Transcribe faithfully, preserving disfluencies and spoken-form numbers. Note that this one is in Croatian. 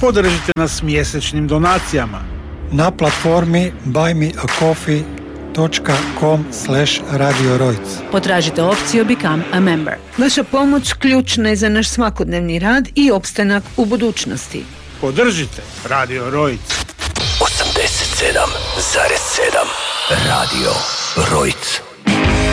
Podržite nas mjesečnim donacijama na platformi buy me a coffee dot com slash radio rojc. Potražite opciju Become a Member. Vaša pomoć ključna je za naš svakodnevni rad i opstanak u budućnosti. Podržite Radio Rojc. osamdeset sedam zarez sedam Radio Rojc.